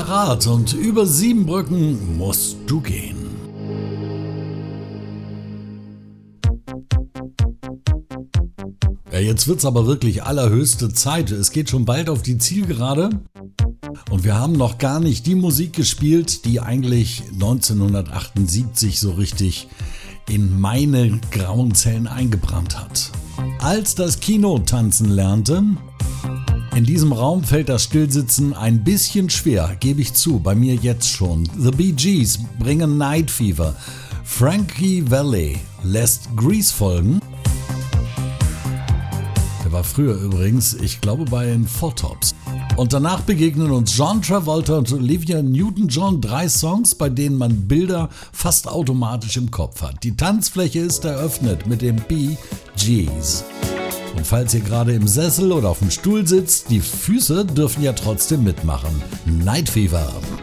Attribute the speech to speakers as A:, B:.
A: parat und über 7 Brücken musst du gehen. Ja, jetzt wird's aber wirklich allerhöchste Zeit. Es geht schon bald auf die Zielgerade. Und wir haben noch gar nicht die Musik gespielt, die eigentlich 1978 so richtig in meine grauen Zellen eingebrannt hat. Als das Kino tanzen lernte, in diesem Raum fällt das Stillsitzen ein bisschen schwer, gebe ich zu, bei mir jetzt schon. The Bee Gees bringen Night Fever. Frankie Valli lässt Grease folgen. Der war früher übrigens, ich glaube, bei den Four Tops. Und danach begegnen uns John Travolta und Olivia Newton-John, 3 Songs, bei denen man Bilder fast automatisch im Kopf hat. Die Tanzfläche ist eröffnet mit den Bee Gees. Und falls ihr gerade im Sessel oder auf dem Stuhl sitzt, die Füße dürfen ja trotzdem mitmachen. Night Fever.